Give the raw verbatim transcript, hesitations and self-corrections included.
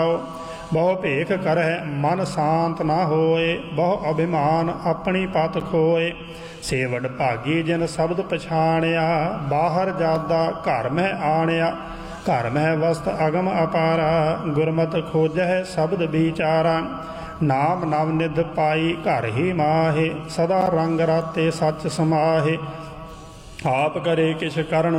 ਬਹੁ ਭੇਖ ਕਰਹਿ ਮਨ ਸ਼ਾਂਤ ਨਾ ਹੋਏ, ਬਹੁ ਅਭਿਮਾਨ ਆਪਣੀ ਪਤ ਖੋਏ। ਸੇਵੜ ਭਾਗੀ ਜਿਨ ਸ਼ਬਦ ਪਛਾਣਿਆ, ਬਾਹਰ ਜਾਦਾ ਘਰ ਮਹਿ ਆਣਿਆ। ਘਰ ਮਹਿ ਵਸਤ ਅਗਮ ਅਪਾਰਾ, ਗੁਰਮਤਿ ਖੋਜਹਿ ਸ਼ਬਦ ਵਿਚਾਰਾ। ਨਾਮ ਨਵ ਨਿਧ ਪਾਈ ਘਰ ਹੀ ਮਾਹੇ, ਸਦਾ ਰੰਗ ਰਾਤੇ ਸੱਚ ਸਮਾਹੇ। ਆਪ ਕਰੇ ਕਿਛ ਕਰਨ